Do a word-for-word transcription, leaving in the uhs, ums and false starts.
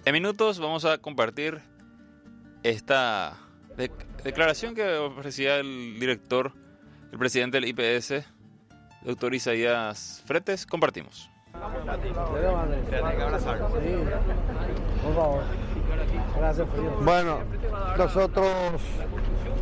En minutos vamos a compartir esta de- declaración que ofrecía el director, el presidente del I P S, doctor Isaías Fretes. Compartimos. Bueno, nosotros